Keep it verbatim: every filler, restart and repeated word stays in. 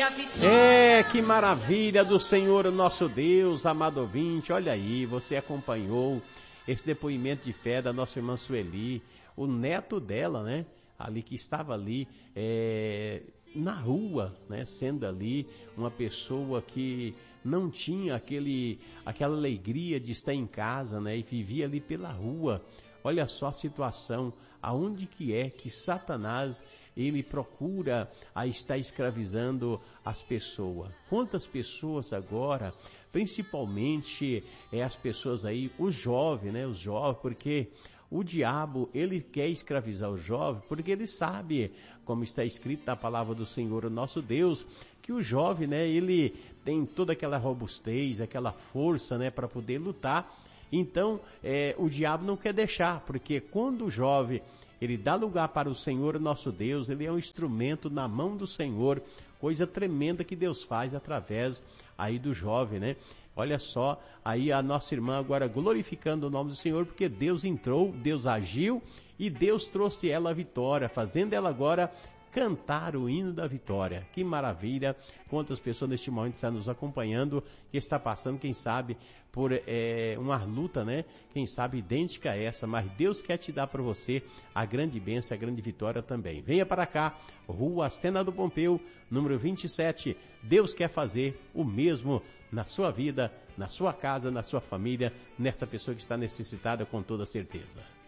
e a vitória. É, que maravilha do Senhor nosso Deus, amado ouvinte. Olha aí, você acompanhou esse depoimento de fé da nossa irmã Sueli, o neto dela, né? Ali que estava ali é, na rua, né? Sendo ali uma pessoa que não tinha aquele, aquela alegria de estar em casa, né? E vivia ali pela rua. Olha só a situação, aonde que é que Satanás, ele procura a estar escravizando as pessoas. Quantas pessoas agora, principalmente é, as pessoas aí, os jovens, né? Os jovens, porque o diabo, ele quer escravizar o jovem, porque ele sabe, como está escrito na palavra do Senhor, o nosso Deus, que o jovem, né? Ele tem toda aquela robustez, aquela força, né? Para poder lutar. Então, é, o diabo não quer deixar, porque quando o jovem, ele dá lugar para o Senhor, nosso Deus, ele é um instrumento na mão do Senhor, coisa tremenda que Deus faz através aí do jovem, né? Olha só, aí a nossa irmã agora glorificando o nome do Senhor, porque Deus entrou, Deus agiu e Deus trouxe ela a vitória, fazendo ela agora cantar o hino da vitória. Que maravilha! Quantas pessoas neste momento estão nos acompanhando, que está passando, quem sabe, por é, uma luta, né? Quem sabe idêntica a essa, mas Deus quer te dar para você a grande bênção, a grande vitória também. Venha para cá, Rua Sena do Pompeu, número vinte e sete. Deus quer fazer o mesmo na sua vida, na sua casa, na sua família, nessa pessoa que está necessitada com toda certeza.